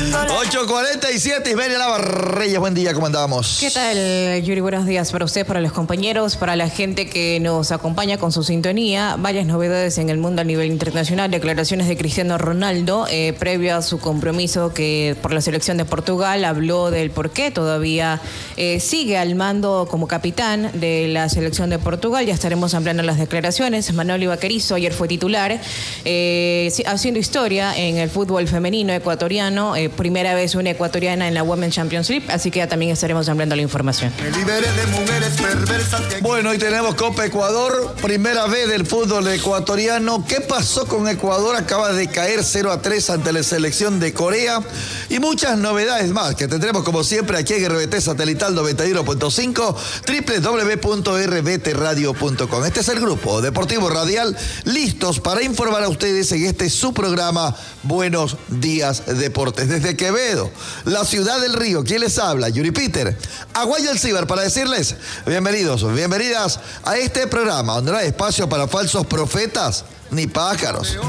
8:47, Ismael Navarreyes, buen día, ¿cómo andamos? ¿Qué tal, Yuri? Buenos días para usted, para los compañeros, para la gente que nos acompaña con su sintonía. Varias novedades en el mundo a nivel internacional. Declaraciones de Cristiano Ronaldo, previo a su compromiso que por la selección de Portugal, habló del por qué todavía sigue al mando como capitán de la selección de Portugal. Ya estaremos ampliando las declaraciones. Manuel Vaquerizo ayer fue titular, haciendo historia en el fútbol femenino ecuatoriano. Primera vez una ecuatoriana en la Women's Champions League, así que ya también estaremos ampliando la información. Bueno, hoy tenemos Copa Ecuador, primera vez del fútbol ecuatoriano. ¿Qué pasó con Ecuador? Acaba de caer 0-3 ante la selección de Corea y muchas novedades más que tendremos como siempre aquí en RBT Satelital 91.5, www.rbtradio.com. Este es el grupo Deportivo Radial, listos para informar a ustedes en este su programa Buenos Días Deportes. Desde Quevedo, la ciudad del río, ¿quién les habla? Yuri Peter, Aguayo Alcibar, para decirles bienvenidos, bienvenidas a este programa donde no hay espacio para falsos profetas ni pájaros.